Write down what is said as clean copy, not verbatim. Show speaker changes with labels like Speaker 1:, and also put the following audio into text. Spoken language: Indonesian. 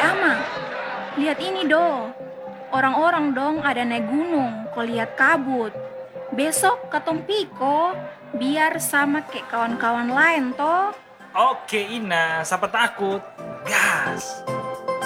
Speaker 1: Ama, lihat ini do. Orang-orang dong ada naik gunung, kau lihat kabut. Besok katong piko, biar sama kayak kawan-kawan lain toh.
Speaker 2: Oke Ina, siapa takut? Gas!